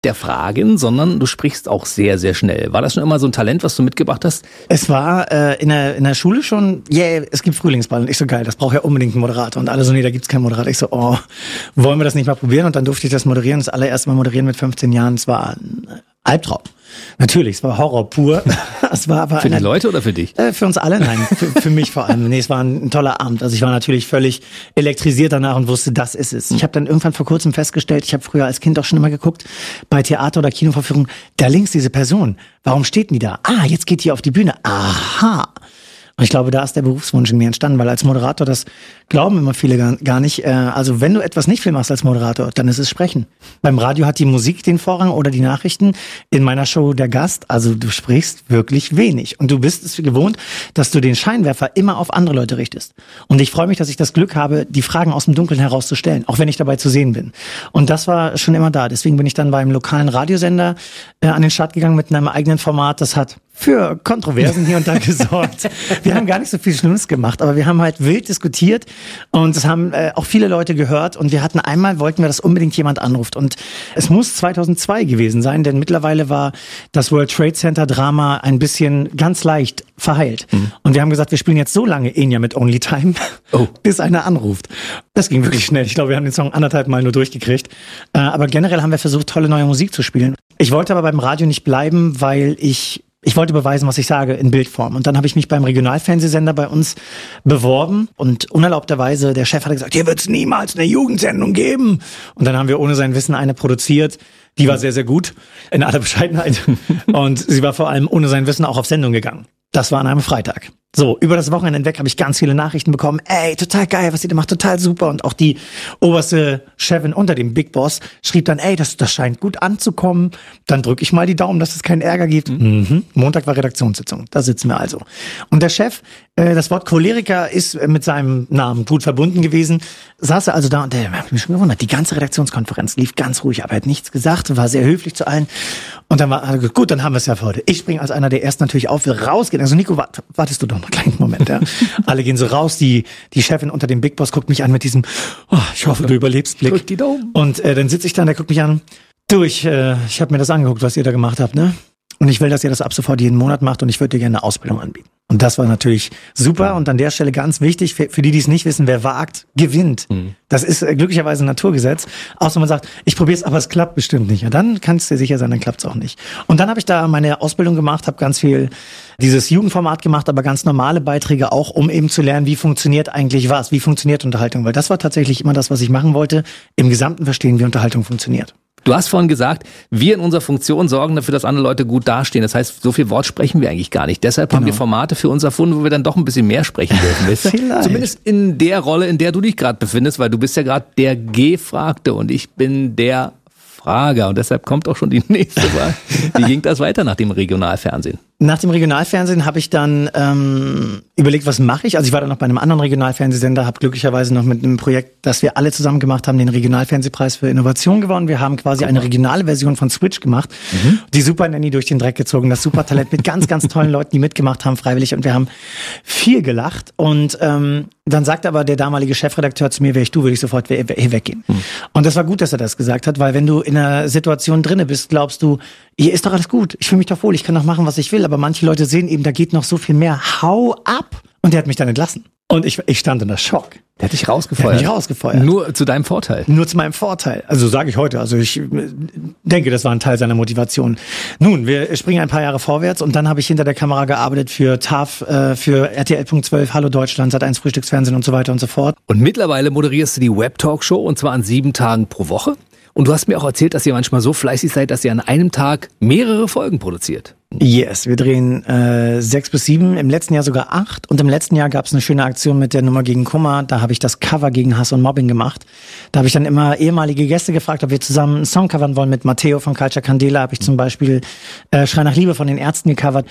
der Fragen, sondern du sprichst auch sehr, sehr schnell. War das schon immer so ein Talent, was du mitgebracht hast? Es war in der Schule schon, es gibt Frühlingsball. Und ich so, geil, das braucht ja unbedingt einen Moderator. Und alle so, nee, da gibt's keinen Moderator. Ich so, wollen wir das nicht mal probieren? Und dann durfte ich das moderieren. Das allererste Mal moderieren mit 15 Jahren. Es war ein Albtraum. Natürlich, es war Horror pur. Es war aber für die Leute oder für dich? Für uns alle, nein, für mich vor allem. Nee, es war ein toller Abend. Also ich war natürlich völlig elektrisiert danach und wusste, das ist es. Ich habe dann irgendwann vor kurzem festgestellt, ich habe früher als Kind auch schon immer geguckt, bei Theater- oder Kinovorführungen, da links diese Person, warum steht die da? Jetzt geht die auf die Bühne. Aha. Und ich glaube, da ist der Berufswunsch in mir entstanden, weil als Moderator, das glauben immer viele gar nicht, also wenn du etwas nicht viel machst als Moderator, dann ist es Sprechen. Beim Radio hat die Musik den Vorrang oder die Nachrichten, in meiner Show der Gast, also du sprichst wirklich wenig. Und du bist es gewohnt, dass du den Scheinwerfer immer auf andere Leute richtest. Und ich freue mich, dass ich das Glück habe, die Fragen aus dem Dunkeln herauszustellen, auch wenn ich dabei zu sehen bin. Und das war schon immer da. Deswegen bin ich dann beim lokalen Radiosender an den Start gegangen mit einem eigenen Format, das hat für Kontroversen hier und da gesorgt. Wir haben gar nicht so viel Schlimmes gemacht, aber wir haben halt wild diskutiert und es haben auch viele Leute gehört und wir hatten wollten wir, dass unbedingt jemand anruft und es muss 2002 gewesen sein, denn mittlerweile war das World Trade Center Drama ein bisschen ganz leicht verheilt. Und wir haben gesagt, wir spielen jetzt so lange Enya mit Only Time, bis einer anruft. Das ging wirklich schnell. Ich glaube, wir haben den Song 1,5 Mal nur durchgekriegt. Aber generell haben wir versucht, tolle neue Musik zu spielen. Ich wollte aber beim Radio nicht bleiben, weil ich wollte beweisen, was ich sage, in Bildform. Und dann habe ich mich beim Regionalfernsehsender bei uns beworben und unerlaubterweise, der Chef hatte gesagt, hier wird es niemals eine Jugendsendung geben. Und dann haben wir ohne sein Wissen eine produziert. Die war sehr, sehr gut, in aller Bescheidenheit. Und sie war vor allem ohne sein Wissen auch auf Sendung gegangen. Das war an einem Freitag. So, über das Wochenende hinweg habe ich ganz viele Nachrichten bekommen. Ey, total geil, was ihr da macht, total super. Und auch die oberste Chefin unter dem Big Boss schrieb dann, ey, das scheint gut anzukommen. Dann drücke ich mal die Daumen, dass es keinen Ärger gibt. Montag war Redaktionssitzung, da sitzen wir also. Und der Chef, das Wort Choleriker ist mit seinem Namen gut verbunden gewesen, saß er also da und der hat mich schon gewundert. Die ganze Redaktionskonferenz lief ganz ruhig, aber er hat nichts gesagt, war sehr höflich zu allen. Und dann war gut, dann haben wir es ja für heute. Ich springe als einer der Ersten natürlich auf, will rausgehen. Also Nico, wartest du doch noch einen kleinen Moment. Ja. Alle gehen so raus, die Chefin unter dem Big Boss guckt mich an mit diesem, ich hoffe, du überlebst Blick. Drück die Daumen. Und dann sitze ich da und der guckt mich an, ich habe mir das angeguckt, was ihr da gemacht habt, ne? Und ich will, dass ihr das ab sofort jeden Monat macht und ich würde dir gerne eine Ausbildung anbieten. Und das war natürlich super und an der Stelle ganz wichtig, für die es nicht wissen, wer wagt, gewinnt. Das ist glücklicherweise ein Naturgesetz. Außer man sagt, ich probiere es, aber es klappt bestimmt nicht. Ja, dann kannst du dir sicher sein, dann klappt es auch nicht. Und dann habe ich da meine Ausbildung gemacht, habe ganz viel dieses Jugendformat gemacht, aber ganz normale Beiträge auch, um eben zu lernen, wie funktioniert eigentlich was, wie funktioniert Unterhaltung. Weil das war tatsächlich immer das, was ich machen wollte, im Gesamten verstehen, wie Unterhaltung funktioniert. Du hast vorhin gesagt, wir in unserer Funktion sorgen dafür, dass andere Leute gut dastehen. Das heißt, so viel Wort sprechen wir eigentlich gar nicht. Deshalb haben wir Formate für uns erfunden, wo wir dann doch ein bisschen mehr sprechen dürfen. Vielleicht. Zumindest in der Rolle, in der du dich gerade befindest, weil du bist ja gerade der Gefragte und ich bin der Frager. Und deshalb kommt auch schon die nächste Wahl. Wie ging das weiter nach dem Regionalfernsehen? Nach dem Regionalfernsehen habe ich dann überlegt, was mache ich? Also ich war dann noch bei einem anderen Regionalfernsehsender, habe glücklicherweise noch mit einem Projekt, das wir alle zusammen gemacht haben, den Regionalfernsehpreis für Innovation gewonnen. Wir haben quasi eine regionale Version von Switch gemacht, die Super Nanny durch den Dreck gezogen, das Supertalent mit ganz, ganz tollen Leuten, die mitgemacht haben, freiwillig. Und wir haben viel gelacht. Und dann sagte aber der damalige Chefredakteur zu mir, wäre ich du, würde ich sofort hier weggehen. Und das war gut, dass er das gesagt hat, weil wenn du in einer Situation drinne bist, glaubst du, hier ist doch alles gut, ich fühle mich doch wohl, ich kann doch machen, was ich will. Aber manche Leute sehen eben, da geht noch so viel mehr. Hau ab! Und der hat mich dann entlassen. Und ich stand unter Schock. Der hat dich rausgefeuert. Nur zu deinem Vorteil. Nur zu meinem Vorteil. Also sage ich heute. Also ich denke, das war ein Teil seiner Motivation. Nun, wir springen ein paar Jahre vorwärts und dann habe ich hinter der Kamera gearbeitet für TAF, für RTL.12, Hallo Deutschland, Sat.1 Frühstücksfernsehen und so weiter und so fort. Und mittlerweile moderierst du die Web-Talkshow und zwar an 7 Tagen pro Woche. Und du hast mir auch erzählt, dass ihr manchmal so fleißig seid, dass ihr an einem Tag mehrere Folgen produziert. Yes, wir drehen 6 bis 7, im letzten Jahr sogar 8. Und im letzten Jahr gab es eine schöne Aktion mit der Nummer gegen Kummer. Da habe ich das Cover gegen Hass und Mobbing gemacht. Da habe ich dann immer ehemalige Gäste gefragt, ob wir zusammen einen Song covern wollen. Mit Matteo von Culture Candela habe ich zum Beispiel Schrei nach Liebe von den Ärzten gecovert.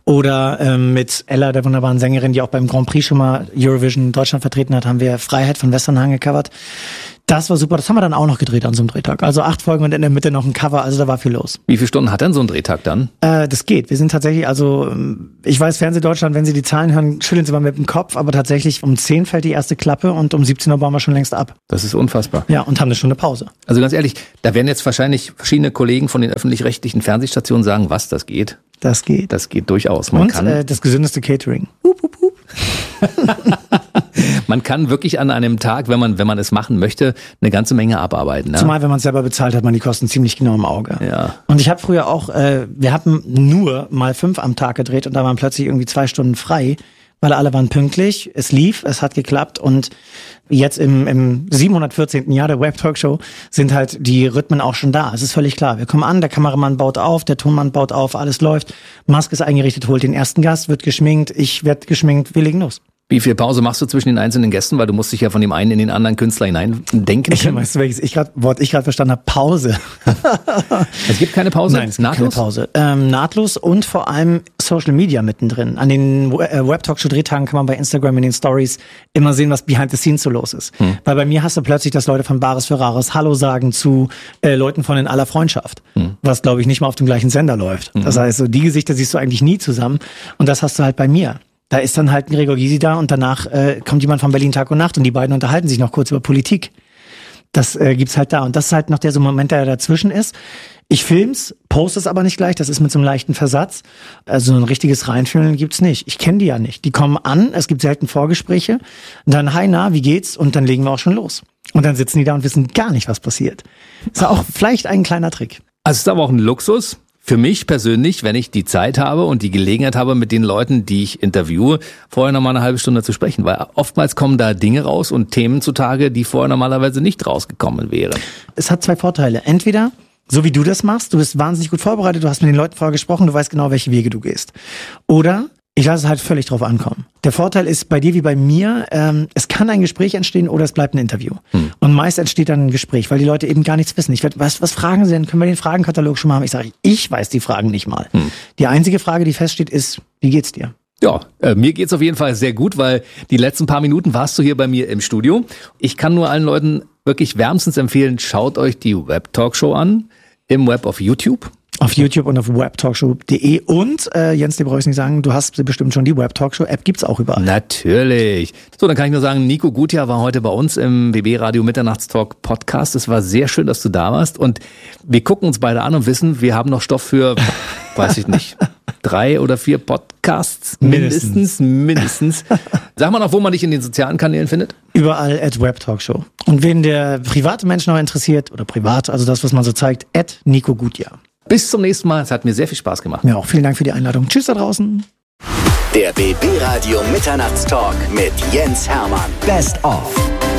Oder mit Ella, der wunderbaren Sängerin, die auch beim Grand Prix schon mal Eurovision Deutschland vertreten hat, haben wir Freiheit von Westernhagen gecovert. Das war super, das haben wir dann auch noch gedreht an so einem Drehtag. Also 8 Folgen und in der Mitte noch ein Cover, also da war viel los. Wie viele Stunden hat denn so ein Drehtag dann? Das geht. Wir sind tatsächlich, also ich weiß, Fernsehdeutschland, wenn Sie die Zahlen hören, schütteln Sie mal mit dem Kopf, aber tatsächlich um 10 fällt die erste Klappe und um 17 Uhr bauen wir schon längst ab. Das ist unfassbar. Ja, und haben eine Stunde Pause. Also ganz ehrlich, da werden jetzt wahrscheinlich verschiedene Kollegen von den öffentlich-rechtlichen Fernsehstationen sagen, was das geht. Das geht. Das geht durchaus. Man kann das gesündeste Catering. Man kann wirklich an einem Tag, wenn man es machen möchte, eine ganze Menge abarbeiten. Ne? Zumal, wenn man es selber bezahlt, hat man die Kosten ziemlich genau im Auge. Ja. Und ich habe früher auch, wir hatten nur mal 5 am Tag gedreht und da waren plötzlich irgendwie 2 Stunden frei, weil alle waren pünktlich, es lief, es hat geklappt und jetzt im 714. Jahr der Web-Talkshow sind halt die Rhythmen auch schon da. Es ist völlig klar. Wir kommen an, der Kameramann baut auf, der Tonmann baut auf, alles läuft. Maske ist eingerichtet, holt den ersten Gast, wird geschminkt, ich werde geschminkt, wir legen los. Wie viel Pause machst du zwischen den einzelnen Gästen? Weil du musst dich ja von dem einen in den anderen Künstler hineindenken. Weißt du, welches Wort ich gerade verstanden habe? Pause. Es gibt keine Pause? Nein, es gibt keine Pause. Nahtlos und vor allem Social Media mittendrin. An den Web-Talkshow-Drehtagen kann man bei Instagram in den Stories immer sehen, was behind the scenes so los ist. Weil bei mir hast du plötzlich, dass Leute von Bares für Rares Hallo sagen zu Leuten von In aller Freundschaft. Was, glaube ich, nicht mal auf dem gleichen Sender läuft. Das heißt, so die Gesichter siehst du eigentlich nie zusammen. Und das hast du halt bei mir. Da ist dann halt ein Gregor Gysi da und danach kommt jemand von Berlin Tag und Nacht und die beiden unterhalten sich noch kurz über Politik. Das gibt's halt da. Und das ist halt noch der so Moment, der dazwischen ist. Ich film's, poste es aber nicht gleich, das ist mit so einem leichten Versatz. Also ein richtiges Reinfühlen gibt's nicht. Ich kenne die ja nicht. Die kommen an, es gibt selten Vorgespräche. Und dann, hi, na, wie geht's? Und dann legen wir auch schon los. Und dann sitzen die da und wissen gar nicht, was passiert. Ist auch vielleicht ein kleiner Trick. Also es ist aber auch ein Luxus. Für mich persönlich, wenn ich die Zeit habe und die Gelegenheit habe, mit den Leuten, die ich interviewe, vorher noch mal eine halbe Stunde zu sprechen. Weil oftmals kommen da Dinge raus und Themen zutage, die vorher normalerweise nicht rausgekommen wären. Es hat 2 Vorteile. Entweder, so wie du das machst, du bist wahnsinnig gut vorbereitet, du hast mit den Leuten vorher gesprochen, du weißt genau, welche Wege du gehst. Oder ich lasse es halt völlig drauf ankommen. Der Vorteil ist bei dir wie bei mir, es kann ein Gespräch entstehen oder es bleibt ein Interview. Und meist entsteht dann ein Gespräch, weil die Leute eben gar nichts wissen. Ich werde, was fragen sie denn? Können wir den Fragenkatalog schon mal haben? Ich sage, ich weiß die Fragen nicht mal. Die einzige Frage, die feststeht, ist, wie geht's dir? Ja, mir geht's auf jeden Fall sehr gut, weil die letzten paar Minuten warst du hier bei mir im Studio. Ich kann nur allen Leuten wirklich wärmstens empfehlen, schaut euch die Web-Talkshow an, im Web auf YouTube. Auf YouTube und auf webtalkshow.de und Jens, dir brauche ich nicht sagen, du hast bestimmt schon die Webtalkshow-App, gibt's auch überall. Natürlich. So, dann kann ich nur sagen, Nico Gutia war heute bei uns im BB Radio Mitternachtstalk Podcast. Es war sehr schön, dass du da warst und wir gucken uns beide an und wissen, wir haben noch Stoff für, weiß ich nicht, 3 oder 4 Podcasts. Mindestens. Sag mal noch, wo man dich in den sozialen Kanälen findet. Überall @Webtalkshow. Und wen der private Mensch noch interessiert, oder privat, also das, was man so zeigt, @Nico Gutia. Bis zum nächsten Mal. Es hat mir sehr viel Spaß gemacht. Ja, auch vielen Dank für die Einladung. Tschüss da draußen. Der BB Radio Mitternachtstalk mit Jens Hermann. Best of.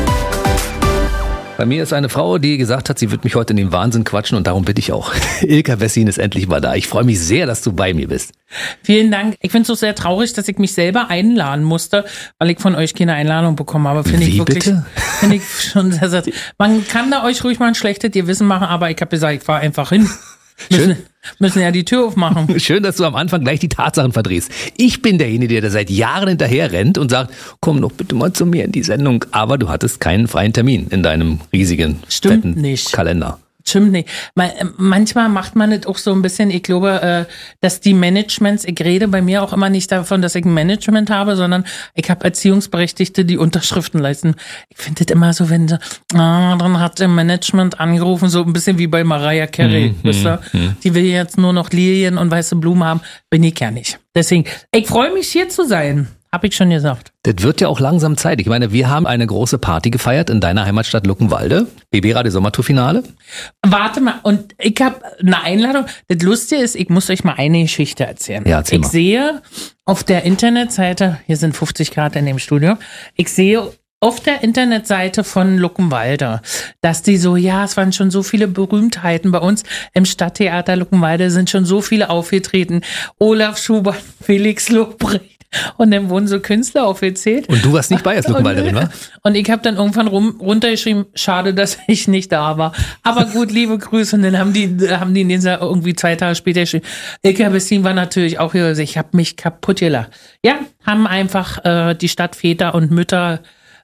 Bei mir ist eine Frau, die gesagt hat, sie wird mich heute in den Wahnsinn quatschen und darum bitte ich auch. Ilka Wessin ist endlich mal da. Ich freue mich sehr, dass du bei mir bist. Vielen Dank. Ich finde es so sehr traurig, dass ich mich selber einladen musste, weil ich von euch keine Einladung bekommen habe. Finde ich wirklich, finde ich schon sehr, sehr. Man kann da euch ruhig mal ein schlechtes Gewissen machen, aber ich habe gesagt, ich fahre einfach hin. Müssen ja die Tür aufmachen. Schön, dass du am Anfang gleich die Tatsachen verdrehst. Ich bin derjenige, der seit Jahren hinterher rennt und sagt, komm doch bitte mal zu mir in die Sendung. Aber du hattest keinen freien Termin in deinem riesigen, fetten Kalender. Stimmt nicht. Manchmal macht man das auch so ein bisschen, ich glaube, dass die Managements, ich rede bei mir auch immer nicht davon, dass ich ein Management habe, sondern ich habe Erziehungsberechtigte, die Unterschriften leisten. Ich finde das immer so, wenn dann hat der Management angerufen, so ein bisschen wie bei Mariah Carey, wisst ihr? Die will jetzt nur noch Lilien und weiße Blumen haben, bin ich ja nicht. Deswegen, ich freue mich hier zu sein. Hab ich schon gesagt. Das wird ja auch langsam Zeit. Ich meine, wir haben eine große Party gefeiert in deiner Heimatstadt Luckenwalde. BB Radio Sommertourfinale. Warte mal, und ich habe eine Einladung. Das Lustige ist, ich muss euch mal eine Geschichte erzählen. Ja, erzähl mal. Ich sehe auf der Internetseite, hier sind 50 Grad in dem Studio, ich sehe auf der Internetseite von Luckenwalde, dass die so, ja, es waren schon so viele Berühmtheiten bei uns im Stadttheater Luckenwalde, sind schon so viele aufgetreten. Olaf Schubert, Felix Lobrecht. Und dann wurden so Künstler aufgezählt. Und du warst nicht bei als Luckenwalderin, wa? Und ich habe dann irgendwann runtergeschrieben, schade, dass ich nicht da war. Aber gut, liebe Grüße. Und dann haben die in dieser irgendwie 2 Tage später geschrieben, Ilka Wessin war natürlich auch hier. Also ich habe mich kaputt gelacht. Ja, haben einfach die Stadtväter und Mütter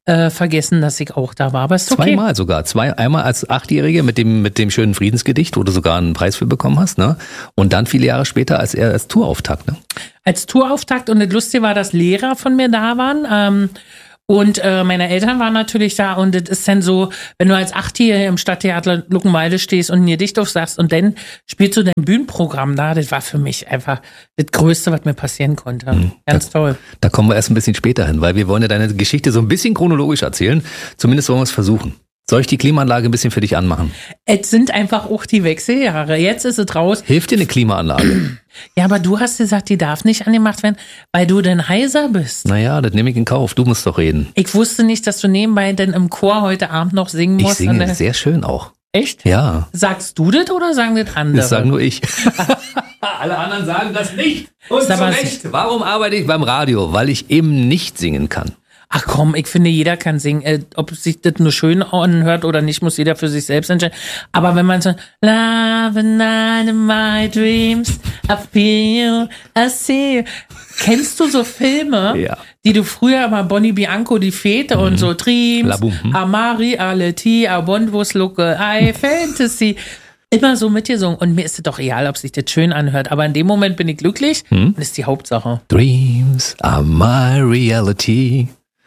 vergessen, dass ich auch da war. Aber ist okay. Zweimal sogar. Einmal als 8-Jährige mit dem schönen Friedensgedicht, wo du sogar einen Preis für bekommen hast, ne? Und dann viele Jahre später als Tourauftakt, ne? Als Tourauftakt, und das Lustige war, dass Lehrer von mir da waren. Und meine Eltern waren natürlich da, und das ist dann so, wenn du als 8-Jährige im Stadttheater Luckenwalde stehst und ein Gedicht aufsagst und dann spielst du dein Bühnenprogramm da, das war für mich einfach das Größte, was mir passieren konnte. Ganz toll. Da kommen wir erst ein bisschen später hin, weil wir wollen ja deine Geschichte so ein bisschen chronologisch erzählen. Zumindest wollen wir es versuchen. Soll ich die Klimaanlage ein bisschen für dich anmachen? Es sind einfach auch die Wechseljahre. Jetzt ist es raus. Hilft dir eine Klimaanlage? Ja, aber du hast gesagt, die darf nicht angemacht werden, weil du denn heiser bist. Naja, das nehme ich in Kauf. Du musst doch reden. Ich wusste nicht, dass du nebenbei denn im Chor heute Abend noch singen musst. Ich singe sehr schön auch. Echt? Ja. Sagst du das oder sagen das andere? Das sagen nur ich. Alle anderen sagen das nicht. Und zu Recht. Warum arbeite ich beim Radio? Weil ich eben nicht singen kann. Ach komm, ich finde, jeder kann singen. Ob sich das nur schön anhört oder nicht, muss jeder für sich selbst entscheiden. Aber wenn man so, Love and night in my dreams, I feel you, I see you. Kennst du so Filme, ja, die du früher mal, Bonnie Bianco, die Fete und so, Dreams, Amari, Aleti, Abondvos, Local, I, Fantasy, immer so mitgesungen. Und mir ist es doch egal, ob sich das schön anhört. Aber in dem Moment bin ich glücklich, und das ist die Hauptsache. Dreams are my reality.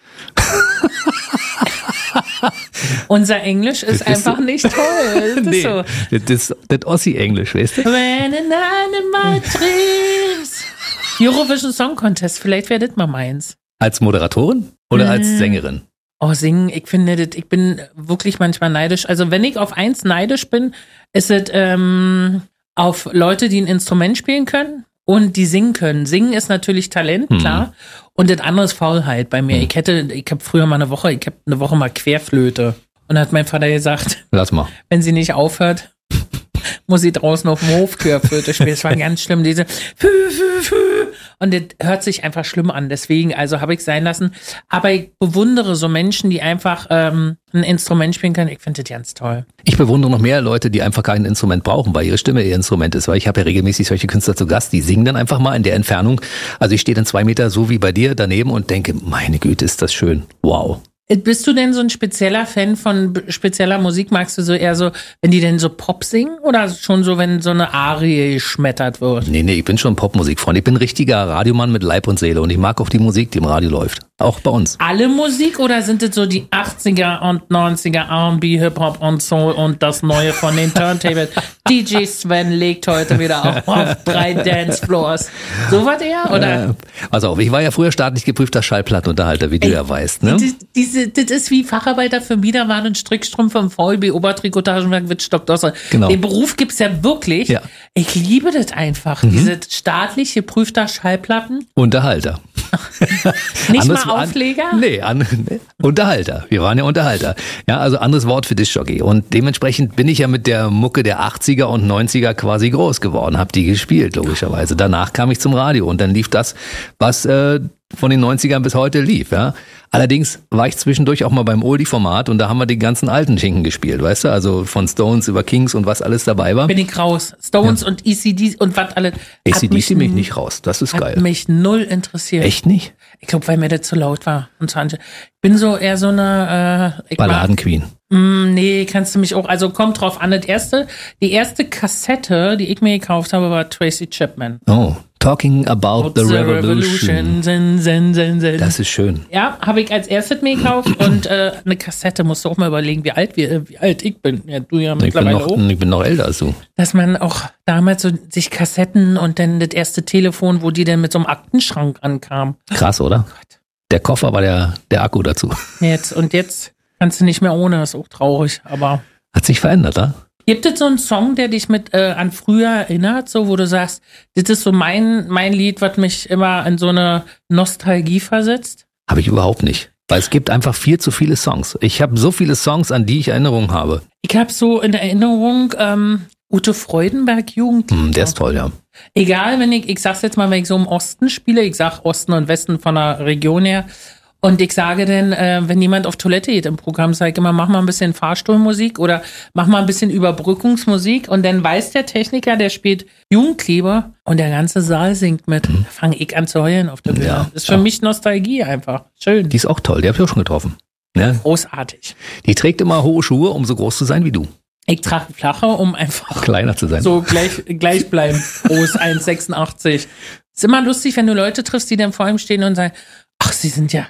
Unser Englisch ist einfach nicht toll. Das ist so. Das Ossi-Englisch, weißt du? When in my dreams. Eurovision Song Contest, vielleicht wäre das mal meins. Als Moderatorin oder als Sängerin? Oh, singen, ich finde das, ich bin wirklich manchmal neidisch. Also wenn ich auf eins neidisch bin, ist es auf Leute, die ein Instrument spielen können und die singen können. Singen ist natürlich Talent, klar. Und das andere ist Faulheit bei mir. Ich habe früher mal eine Woche mal Querflöte. Und da hat mein Vater gesagt, lass mal. Wenn sie nicht aufhört, muss sie draußen auf dem Hof Querflöte spielen. Das war ganz schlimm, diese und das hört sich einfach schlimm an. Deswegen, also habe ich sein lassen. Aber ich bewundere so Menschen, die einfach ein Instrument spielen können. Ich finde das ganz toll. Ich bewundere noch mehr Leute, die einfach kein Instrument brauchen, weil ihre Stimme ihr Instrument ist. Weil ich habe ja regelmäßig solche Künstler zu Gast, die singen dann einfach mal in der Entfernung. Also ich stehe dann 2 Meter so wie bei dir daneben und denke, meine Güte, ist das schön. Wow. Bist du denn so ein spezieller Fan von spezieller Musik? Magst du so eher so, wenn die denn so Pop singen oder schon so, wenn so eine Arie geschmettert wird? Nee, ich bin schon Popmusikfreund. Ich bin ein richtiger Radiomann mit Leib und Seele und ich mag auch die Musik, die im Radio läuft. Auch bei uns. Alle Musik oder sind es so die 80er und 90er R&B, Hip-Hop und Soul und das Neue von den Turntables? DJ Sven legt heute wieder auf 3 Dancefloors. So was eher, oder? Pass auf, ich war ja früher staatlich geprüfter Schallplattenunterhalter, wie du ja weißt. Ne? Das ist wie Facharbeiter für Biederwaren und Strickstrümpfe im VEB Obertrikotagenwerk Wittstock-Dosse. Genau. Den Beruf gibt's ja wirklich. Ja. Ich liebe das einfach, diese staatlich geprüfter Schallplatten. Unterhalter. Nicht mal Aufleger? Nee, Unterhalter. Wir waren ja Unterhalter. Ja, also anderes Wort für Diskjockey. Und dementsprechend bin ich ja mit der Mucke der 80er und 90er quasi groß geworden, hab die gespielt, logischerweise. Danach kam ich zum Radio und dann lief das, was von den 90ern bis heute lief, ja. Allerdings war ich zwischendurch auch mal beim Oldie-Format und da haben wir die ganzen alten Schinken gespielt, weißt du? Also von Stones über Kings und was alles dabei war. Bin ich raus. Stones und ECD und was alles. ECD mich nicht raus, das ist geil. Hat mich null interessiert. Echt nicht? Ich glaube, weil mir das zu laut war. Und so, ich bin so eher so eine Balladenqueen. Nee, kannst du mich auch, also kommt drauf an. Die erste Kassette, die ich mir gekauft habe, war Tracy Chapman. Oh, Talking About the Revolution. Das ist schön. Ja, habe ich als erstes mir gekauft und eine Kassette, musst du auch mal überlegen, wie alt ich bin. Ja, du ja mittlerweile auch. Ich bin noch älter als du. Dass man auch damals so sich Kassetten und dann das erste Telefon, wo die dann mit so einem Aktenschrank ankam. Krass, oder? Oh Gott. Der Koffer war der Akku dazu. Jetzt kannst du nicht mehr ohne, ist auch traurig, aber. Hat sich verändert, oder? Gibt es so einen Song, der dich mit an früher erinnert, so wo du sagst, das ist so mein Lied, was mich immer in so eine Nostalgie versetzt? Habe ich überhaupt nicht. Weil es gibt einfach viel zu viele Songs. Ich habe so viele Songs, an die ich Erinnerungen habe. Ich habe so in Erinnerung Ute Freudenberg Jugend. Der ist toll, ja. Egal, wenn ich sag's jetzt mal, wenn ich so im Osten spiele, ich sag Osten und Westen von der Region her, und ich sage dann, wenn jemand auf Toilette geht im Programm, sage ich immer, mach mal ein bisschen Fahrstuhlmusik oder mach mal ein bisschen Überbrückungsmusik und dann weiß der Techniker, der spielt Jugendkleber und der ganze Saal singt mit. Da fange ich an zu heulen auf der Bühne. Ja, das ist für mich Nostalgie einfach. Schön. Die ist auch toll, die habe ich auch schon getroffen. Ne? Großartig. Die trägt immer hohe Schuhe, um so groß zu sein wie du. Ich trage flache, um einfach Kleiner zu sein. so gleich bleiben. Groß 1,86. Ist immer lustig, wenn du Leute triffst, die dann vor ihm stehen und sagen, ach, Sie sind ja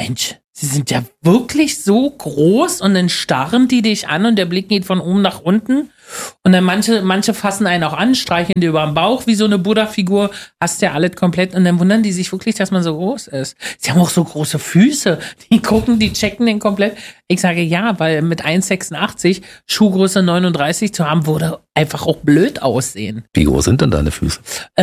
wirklich so groß, und dann starren die dich an und der Blick geht von oben nach unten. Und dann manche fassen einen auch an, streicheln dir über den Bauch wie so eine Buddha-Figur, hast ja alles komplett, und dann wundern die sich wirklich, dass man so groß ist. Sie haben auch so große Füße, die checken den komplett. Ich sage ja, weil mit 1,86 Schuhgröße 39 zu haben, würde einfach auch blöd aussehen. Wie groß sind denn deine Füße?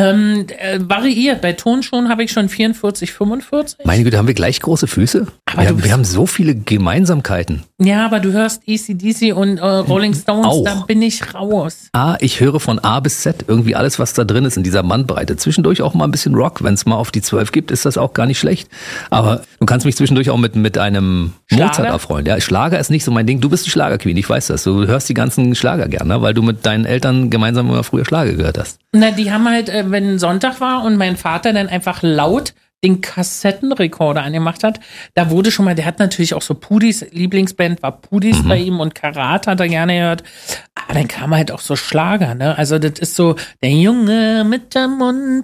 Variiert. Bei Turnschuhen habe ich schon 44, 45. Meine Güte, haben wir gleich große Füße? Aber wir haben so viele Gemeinsamkeiten. Ja, aber du hörst AC/DC und Rolling Stones, Auch. Da bin ich raus. Ich höre von A bis Z irgendwie alles, was da drin ist in dieser Bandbreite. Zwischendurch auch mal ein bisschen Rock. Wenn es mal auf die 12 gibt, ist das auch gar nicht schlecht. Aber du kannst mich zwischendurch auch mit einem Schlager? Mozart erfreuen. Ja, Schlager ist nicht so mein Ding. Du bist die Schlagerqueen, ich weiß das. Du hörst die ganzen Schlager gerne, weil du mit deinen Eltern gemeinsam immer früher Schlager gehört hast. Na, die haben halt, wenn Sonntag war und mein Vater dann einfach laut den Kassettenrekorder angemacht hat, da wurde schon mal, der hat natürlich auch so Pudis, Lieblingsband war Pudis bei ihm, und Karat hat er gerne gehört. Aber dann kam halt auch so Schlager, ne? Also das ist so, der Junge mit der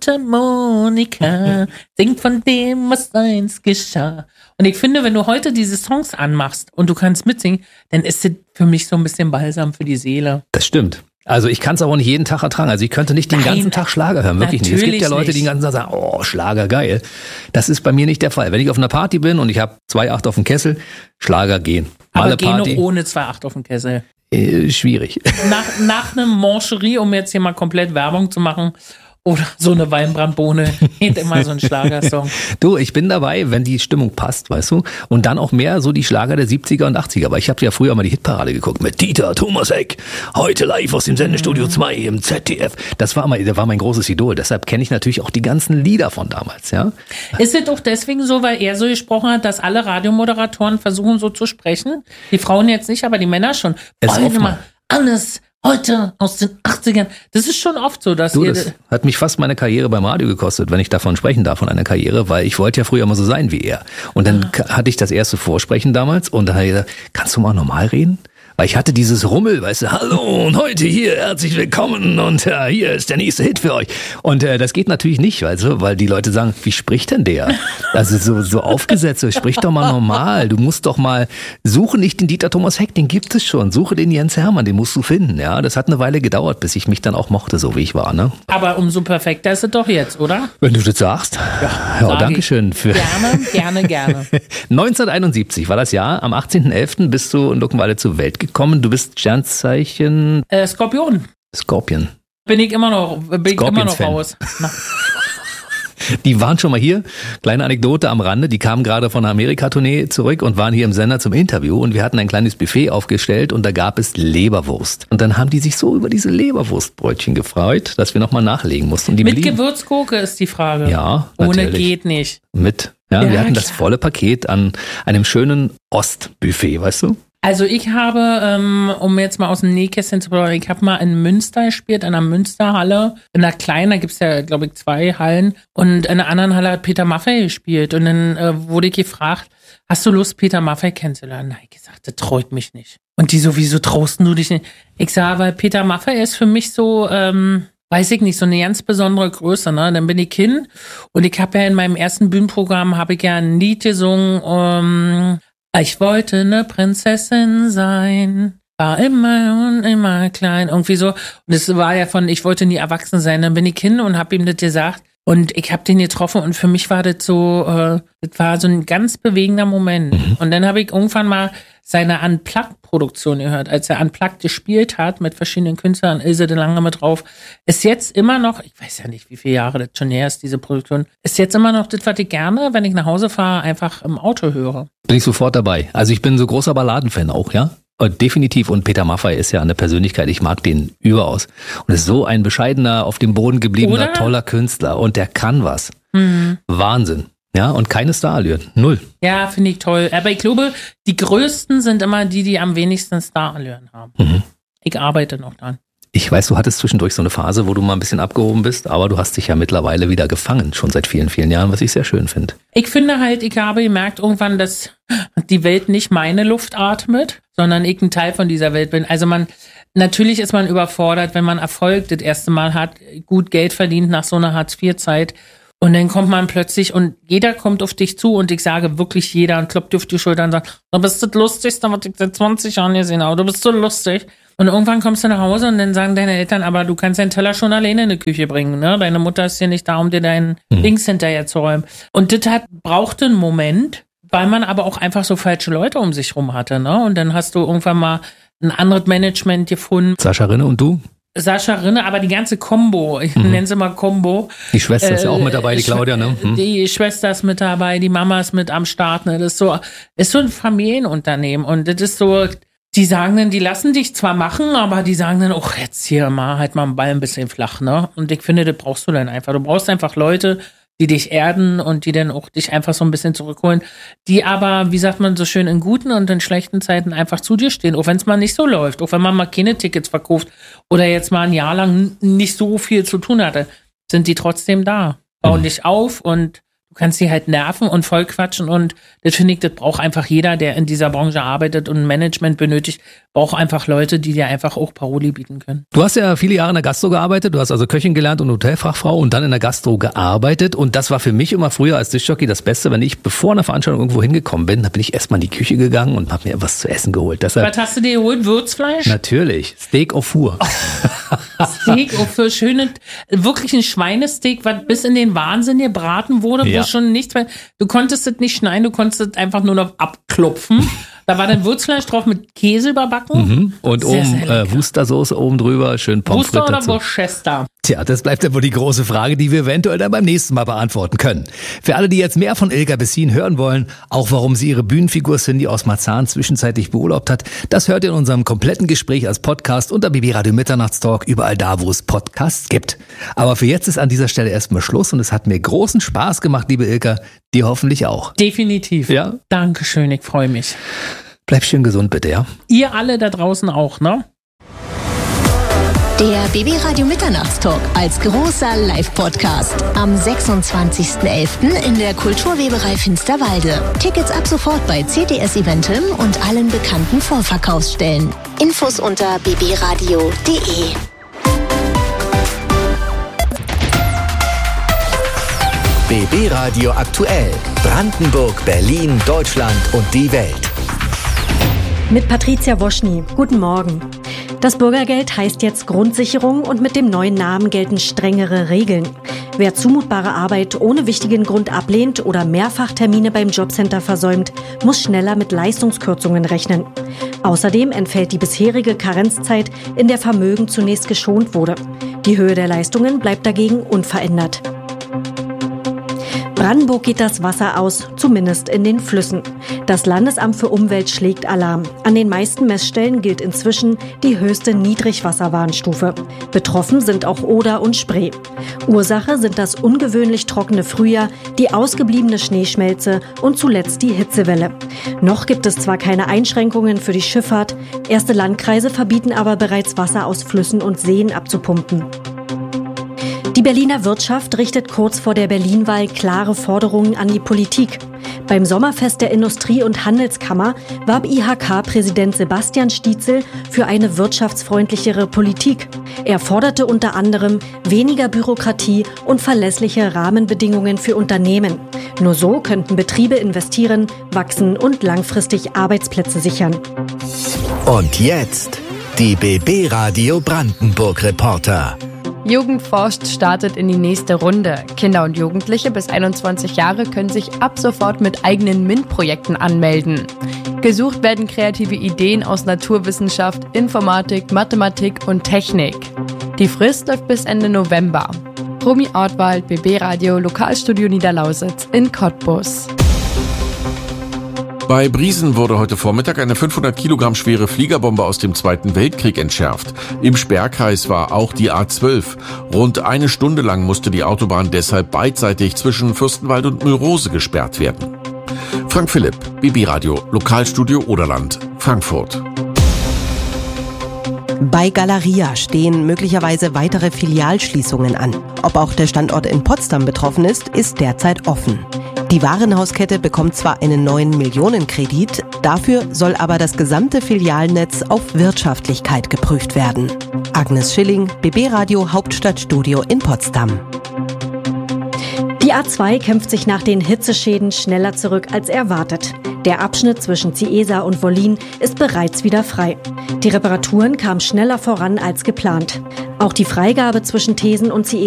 Mundharmonika singt von dem, was einst geschah. Und ich finde, wenn du heute diese Songs anmachst und du kannst mitsingen, dann ist das für mich so ein bisschen Balsam für die Seele. Das stimmt. Also ich kann es aber nicht jeden Tag ertragen. Also ich könnte nicht den ganzen Tag Schlager hören, wirklich nicht. Es gibt ja Leute, die den ganzen Tag sagen, oh, Schlager, geil. Das ist bei mir nicht der Fall. Wenn ich auf einer Party bin und ich habe 2,8 auf dem Kessel, Schlager gehen. Aber geh noch ohne 2,8 auf dem Kessel. Schwierig. Nach einem Mancherie, um jetzt hier mal komplett Werbung zu machen, oder so eine Weinbrandbohne, geht immer so ein Schlagersong. Du, ich bin dabei, wenn die Stimmung passt, weißt du? Und dann auch mehr so die Schlager der 70er und 80er. Aber ich habe ja früher mal die Hitparade geguckt mit Dieter Thomas-Heck. Heute live aus dem Sendestudio 2 im ZDF. Der war mein großes Idol. Deshalb kenne ich natürlich auch die ganzen Lieder von damals, ja? Ist es auch deswegen so, weil er so gesprochen hat, dass alle Radiomoderatoren versuchen so zu sprechen? Die Frauen jetzt nicht, aber die Männer schon. Mal alles heute aus den 80ern. Das ist schon oft so, dass das hat mich fast meine Karriere beim Radio gekostet, wenn ich davon sprechen darf, von einer Karriere, weil ich wollte ja früher mal so sein wie er. Und dann hatte ich das erste Vorsprechen damals und dann habe ich gesagt, kannst du mal normal reden? Weil ich hatte dieses Rummel, weißt du, hallo und heute hier, herzlich willkommen und hier ist der nächste Hit für euch. Und das geht natürlich nicht, weißt du, weil die Leute sagen, wie spricht denn der? Also so aufgesetzt, so, sprich doch mal normal. Du musst doch mal, suche nicht den Dieter Thomas-Heck, den gibt es schon. Suche den Jens Hermann, den musst du finden. Ja, das hat eine Weile gedauert, bis ich mich dann auch mochte, so wie ich war. Ne? Aber umso perfekter ist es doch jetzt, oder? Wenn du das sagst. Ja, danke schön. Gerne. 1971 war das Jahr. Am 18.11. bist du in Luckenwalde zur Welt gekommen. Du bist Sternzeichen Skorpion. Skorpion. Bin ich immer noch raus. Die waren schon mal hier. Kleine Anekdote am Rande. Die kamen gerade von einer Amerika-Tournee zurück und waren hier im Sender zum Interview. Und wir hatten ein kleines Buffet aufgestellt und da gab es Leberwurst. Und dann haben die sich so über diese Leberwurstbrötchen gefreut, dass wir nochmal nachlegen mussten. Und die mit Gewürzgurke ist die Frage. Ja, natürlich. Ohne geht nicht. Mit. Ja, wir hatten das volle Paket an einem schönen Ostbuffet, weißt du? Also ich habe, um jetzt mal aus dem Nähkästchen zu plaudern, ich habe mal in Münster gespielt, in einer Münsterhalle. In einer kleinen, da gibt's ja, glaube ich, 2 Hallen. Und in einer anderen Halle hat Peter Maffay gespielt. Und dann wurde ich gefragt, hast du Lust, Peter Maffay kennenzulernen? Nein, ich gesagt, das traut mich nicht. Und die so, wieso traust du dich nicht? Ich sage, weil Peter Maffay ist für mich so, weiß ich nicht, so eine ganz besondere Größe, ne? Dann bin ich hin und ich habe ja in meinem ersten Bühnenprogramm, habe ich ja ein Lied gesungen, ich wollte eine Prinzessin sein, war immer und immer klein, irgendwie so. Und es war ja von, ich wollte nie erwachsen sein. Dann bin ich hin und habe ihm das gesagt. Und ich habe den getroffen und für mich war das so, das war so ein ganz bewegender Moment. Und dann habe ich irgendwann mal seine Unplugged-Produktion gehört, als er Unplugged gespielt hat mit verschiedenen Künstlern, Ilse de Lange mit drauf. Ist jetzt immer noch, ich weiß ja nicht, wie viele Jahre das schon her ist, diese Produktion, ist jetzt immer noch das, was ich gerne, wenn ich nach Hause fahre, einfach im Auto höre. Bin ich sofort dabei. Also ich bin so großer Balladenfan auch, ja? Definitiv. Und Peter Maffay ist ja eine Persönlichkeit, ich mag den überaus. Und ist so ein bescheidener, auf dem Boden gebliebener, toller Künstler. Und der kann was. Wahnsinn. Ja, und keine Starallüren. 0. Ja, finde ich toll. Aber ich glaube, die Größten sind immer die am wenigsten Starallüren haben. Ich arbeite noch dran. Ich weiß, du hattest zwischendurch so eine Phase, wo du mal ein bisschen abgehoben bist, aber du hast dich ja mittlerweile wieder gefangen, schon seit vielen, vielen Jahren, was ich sehr schön finde. Ich finde halt, ich habe gemerkt irgendwann, dass die Welt nicht meine Luft atmet, sondern ich ein Teil von dieser Welt bin. Also natürlich ist man überfordert, wenn man Erfolg das erste Mal hat, gut Geld verdient nach so einer Hartz-IV-Zeit. Und dann kommt man plötzlich und jeder kommt auf dich zu und ich sage wirklich jeder und klopft dir auf die Schulter und sagt, du bist das Lustigste, was ich seit 20 Jahren gesehen habe, du bist so lustig. Und irgendwann kommst du nach Hause und dann sagen deine Eltern, aber du kannst deinen Teller schon alleine in die Küche bringen, ne? Deine Mutter ist hier nicht da, um dir deinen Dings hinterher zu räumen. Und das brauchte einen Moment, weil man aber auch einfach so falsche Leute um sich rum hatte, ne? Und dann hast du irgendwann mal ein anderes Management gefunden. Sascha Rinne und du? Sascha Rinne, aber die ganze Kombo, ich nenne sie mal Kombo. Die Schwester ist ja auch mit dabei, die Claudia, ne? Die Schwester ist mit dabei, die Mama ist mit am Start, ne? Das ist so ein Familienunternehmen und das ist so, die sagen dann, die lassen dich zwar machen, aber die sagen dann, oh, jetzt hier mal, halt mal den Ball ein bisschen flach, ne? Und ich finde, das brauchst du dann einfach. Du brauchst einfach Leute, die dich erden und die dann auch dich einfach so ein bisschen zurückholen, die aber, wie sagt man so schön, in guten und in schlechten Zeiten einfach zu dir stehen, auch wenn es mal nicht so läuft, auch wenn man mal keine Tickets verkauft oder jetzt mal ein Jahr lang nicht so viel zu tun hatte, sind die trotzdem da, bauen dich auf und du kannst sie halt nerven und vollquatschen und das finde ich, das braucht einfach jeder, der in dieser Branche arbeitet und ein Management benötigt, braucht einfach Leute, die dir einfach auch Paroli bieten können. Du hast ja viele Jahre in der Gastro gearbeitet, du hast also Köchin gelernt und Hotelfachfrau und dann in der Gastro gearbeitet und das war für mich immer früher als Diskjockey das Beste, wenn ich bevor einer Veranstaltung irgendwo hingekommen bin, da bin ich erstmal in die Küche gegangen und habe mir was zu essen geholt. Deshalb, was hast du dir geholt? Würzfleisch? Natürlich, Steak au four. Steak auf für schöne, wirklich ein Schweinesteak, was bis in den Wahnsinn gebraten wurde, wo schon nichts mehr, du konntest es nicht schneiden, du konntest es einfach nur noch abklopfen. Da war dann Würzfleisch drauf mit Käse überbacken. Und sehr, oben sehr Worcestersoße oben drüber, schön Pommes frites Worcester dazu. oder Worcester? Tja, das bleibt ja wohl die große Frage, die wir eventuell dann beim nächsten Mal beantworten können. Für alle, die jetzt mehr von Ilka Bessin hören wollen, auch warum sie ihre Bühnenfigur Cindy aus Marzahn zwischenzeitlich beurlaubt hat, das hört ihr in unserem kompletten Gespräch als Podcast unter BB Radio Mitternachtstalk, überall da, wo es Podcasts gibt. Aber für jetzt ist an dieser Stelle erstmal Schluss und es hat mir großen Spaß gemacht, liebe Ilka, dir hoffentlich auch. Definitiv. Ja? Dankeschön, ich freue mich. Bleib schön gesund bitte, ja? Ihr alle da draußen auch, ne? Der BB Radio Mitternachtstalk als großer Live-Podcast am 26.11. in der Kulturweberei Finsterwalde. Tickets ab sofort bei CTS Eventim und allen bekannten Vorverkaufsstellen. Infos unter bbradio.de. BB Radio aktuell. Brandenburg, Berlin, Deutschland und die Welt. Mit Patricia Woschny. Guten Morgen. Das Bürgergeld heißt jetzt Grundsicherung und mit dem neuen Namen gelten strengere Regeln. Wer zumutbare Arbeit ohne wichtigen Grund ablehnt oder Mehrfachtermine beim Jobcenter versäumt, muss schneller mit Leistungskürzungen rechnen. Außerdem entfällt die bisherige Karenzzeit, in der Vermögen zunächst geschont wurde. Die Höhe der Leistungen bleibt dagegen unverändert. Brandenburg geht das Wasser aus, zumindest in den Flüssen. Das Landesamt für Umwelt schlägt Alarm. An den meisten Messstellen gilt inzwischen die höchste Niedrigwasserwarnstufe. Betroffen sind auch Oder und Spree. Ursache sind das ungewöhnlich trockene Frühjahr, die ausgebliebene Schneeschmelze und zuletzt die Hitzewelle. Noch gibt es zwar keine Einschränkungen für die Schifffahrt, erste Landkreise verbieten aber bereits Wasser aus Flüssen und Seen abzupumpen. Die Berliner Wirtschaft richtet kurz vor der Berlin-Wahl klare Forderungen an die Politik. Beim Sommerfest der Industrie- und Handelskammer warb IHK-Präsident Sebastian Stietzel für eine wirtschaftsfreundlichere Politik. Er forderte unter anderem weniger Bürokratie und verlässliche Rahmenbedingungen für Unternehmen. Nur so könnten Betriebe investieren, wachsen und langfristig Arbeitsplätze sichern. Und jetzt die BB Radio Brandenburg Reporter. Jugend forscht startet in die nächste Runde. Kinder und Jugendliche bis 21 Jahre können sich ab sofort mit eigenen MINT-Projekten anmelden. Gesucht werden kreative Ideen aus Naturwissenschaft, Informatik, Mathematik und Technik. Die Frist läuft bis Ende November. Romy Ortwald, BB Radio, Lokalstudio Niederlausitz in Cottbus. Bei Briesen wurde heute Vormittag eine 500 Kilogramm schwere Fliegerbombe aus dem Zweiten Weltkrieg entschärft. Im Sperrkreis war auch die A12. Rund eine Stunde lang musste die Autobahn deshalb beidseitig zwischen Fürstenwald und Mülrose gesperrt werden. Frank Philipp, BB Radio, Lokalstudio Oderland, Frankfurt. Bei Galeria stehen möglicherweise weitere Filialschließungen an. Ob auch der Standort in Potsdam betroffen ist, ist derzeit offen. Die Warenhauskette bekommt zwar einen neuen Millionenkredit, dafür soll aber das gesamte Filialnetz auf Wirtschaftlichkeit geprüft werden. Agnes Schilling, BB Radio Hauptstadtstudio in Potsdam. Die A2 kämpft sich nach den Hitzeschäden schneller zurück als erwartet. Der Abschnitt zwischen Ciesa und Wollin ist bereits wieder frei. Die Reparaturen kamen schneller voran als geplant. Auch die Freigabe zwischen Thesen und Ciesa